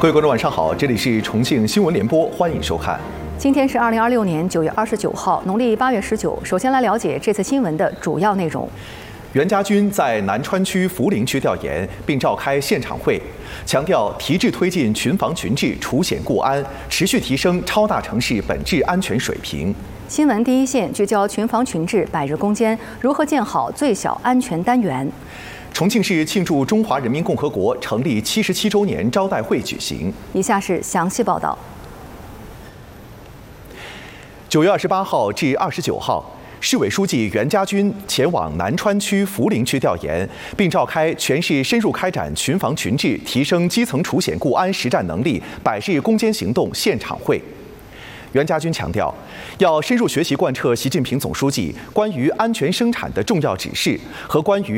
各位观众，晚上好，这里是重庆新闻联播，欢迎收看。 今天是2026年9月29号，农历8月19。首先来了解这次新闻的主要内容。 袁家军在南川区涪陵区调研，并召开现场会，强调提质推进群防群治、除险固安，持续提升超大城市本质安全水平。 新闻第一线聚焦群防群治100日攻坚，如何建好最小安全单元。 重庆市庆祝中华人民共和国成立77周年招待会举行。 以下是详细报道。 9月28号至29号，市委书记袁家军前往南川区涪陵区调研，并召开全市深入开展群防群治、提升基层除险固安实战能力100日攻坚行动现场会。袁家军强调，要深入学习贯彻习近平总书记关于安全生产的重要指示和关于